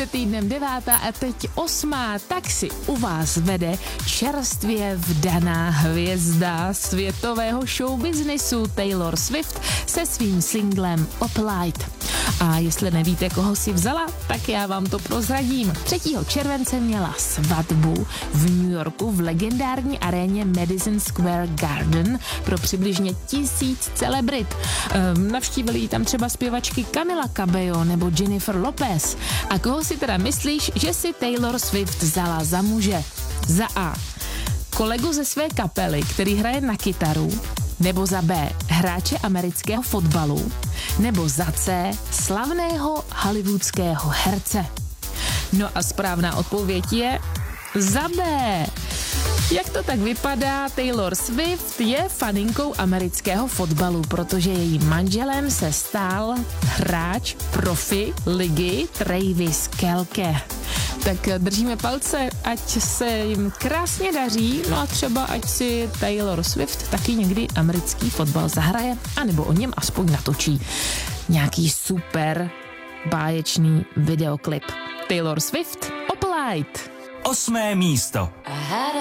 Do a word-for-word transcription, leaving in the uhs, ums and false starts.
před týdnem devátá a teď osmá, tak si u vás vede čerstvě vdaná hvězda světového showbiznesu Taylor Swift se svým singlem Applied. A jestli nevíte, koho si vzala, tak já vám to prozradím. třetího července měla svatbu v New Yorku v legendární aréně Madison Square Garden pro přibližně tisíc celebrit. Ehm, navštívili ji tam třeba zpěvačky Camila Cabello nebo Jennifer Lopez. A koho si teda myslíš, že si Taylor Swift vzala za muže? Za A. Kolegu ze své kapely, který hraje na kytaru, nebo za B. hráče amerického fotbalu, nebo za C. slavného hollywoodského herce. No a správná odpověď je za B. Jak to tak vypadá, Taylor Swift je faninkou amerického fotbalu, protože jejím manželem se stal hráč profi ligy Travis Kelce. Tak držíme palce, ať se jim krásně daří, no a třeba ať si Taylor Swift taky někdy americký fotbal zahraje, anebo o něm aspoň natočí nějaký super báječný videoklip. Taylor Swift, Applied. Osmé místo.